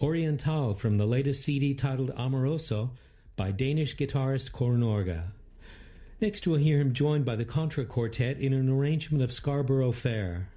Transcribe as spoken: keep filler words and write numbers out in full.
Oriental from the latest C D titled Amoroso by Danish guitarist Kåre Norge. Next we'll hear him joined by the Contra Quartet in an arrangement of Scarborough Fair.